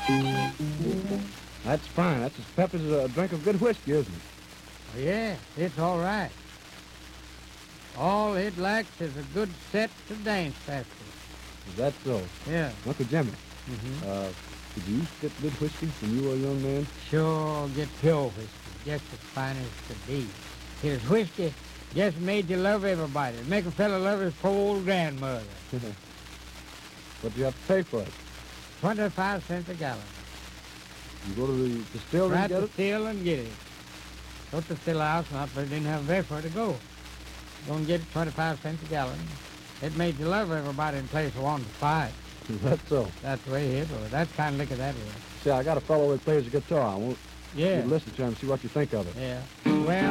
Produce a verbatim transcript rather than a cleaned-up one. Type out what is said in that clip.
That's fine. That's as pep as a drink of good whiskey, isn't it? Oh, yeah, it's all right. All it lacks is a good set to dance after. Is that so? Yeah. Uncle Jimmy, Mm-hmm. uh, did you used to get good whiskey when you were a young man? Sure, get pure whiskey, just as fine as could be. Here's whiskey just made you love everybody. Make a fella love his poor old grandmother. What do you have to pay for it? Twenty-five cents a gallon. You go to the distillery Right and get to it? still and get it. Go to the still house, and I didn't have a where to go. Go and get it twenty-five cents a gallon. It made you love everybody in place of wanting to fight. Is that so? That's the way it was. That's kind of liquor that is. See, I got a fellow that plays the guitar. I want Yeah. you to listen to him and see what you think of it. Yeah. Well,